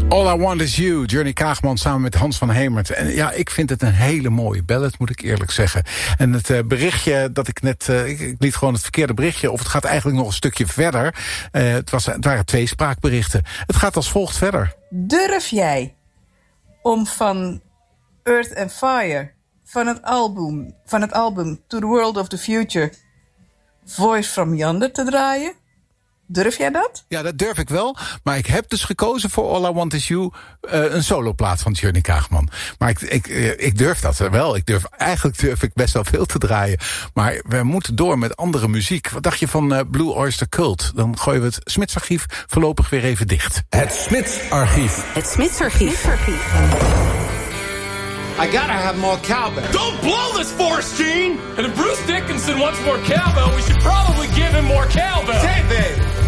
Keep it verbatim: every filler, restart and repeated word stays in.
All I Want Is You, Johnny Kaagman samen met Hans van Hemert. En ja, ik vind het een hele mooie ballad, moet ik eerlijk zeggen. En het uh, berichtje dat ik net... Uh, ik, ik liet gewoon het verkeerde berichtje, of het gaat eigenlijk nog een stukje verder. Uh, het, was, het waren twee spraakberichten. Het gaat als volgt verder. Durf jij om van Earth and Fire, van het album, van het album To the World of the Future, Voice from Yonder te draaien? Durf jij dat? Ja, dat durf ik wel. Maar ik heb dus gekozen voor All I Want Is You, uh, een soloplaat van Johnny Kaagman. Maar ik, ik, ik durf dat wel. Ik durf, eigenlijk durf ik best wel veel te draaien. Maar we moeten door met andere muziek. Wat dacht je van uh, Blue Oyster Cult? Dan gooien we het Smitsarchief voorlopig weer even dicht. Het Smitsarchief. Het Smitsarchief. I gotta have more cowbell. Don't blow this force, Gene! And if Bruce Dickinson wants more cowbell, we should probably give him more cowbell. Say, babe.